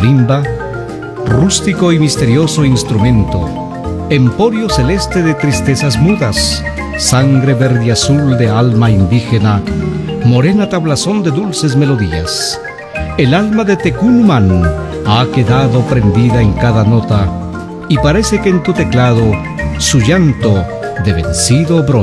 Marimba, rústico y misterioso instrumento, emporio celeste de tristezas mudas, sangre verde y azul de alma indígena, morena tablazón de dulces melodías. El alma de Tecunumán ha quedado prendida en cada nota y parece que en tu teclado su llanto de vencido brota.